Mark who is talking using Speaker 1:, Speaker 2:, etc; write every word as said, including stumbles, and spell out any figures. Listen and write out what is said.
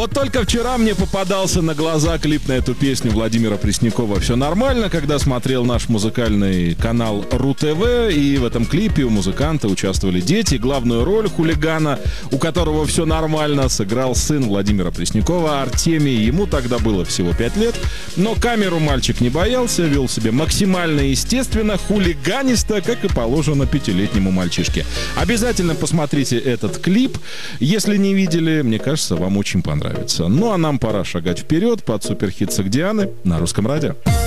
Speaker 1: Вот только вчера мне попадался на глаза клип на эту песню Владимира Преснякова «Все нормально», когда смотрел наш музыкальный канал РУ-ТВ, и в этом клипе у музыканта участвовали дети. Главную роль хулигана, у которого все нормально, сыграл сын Владимира Преснякова Артемий. Ему тогда было всего пять лет, но камеру мальчик не боялся, вел себя максимально естественно, хулиганисто, как и положено пятилетнему мальчишке. Обязательно посмотрите этот клип. Если не видели, мне кажется, вам очень понравится. Ну а нам пора шагать вперед под суперхит Согдианы на Русском радио.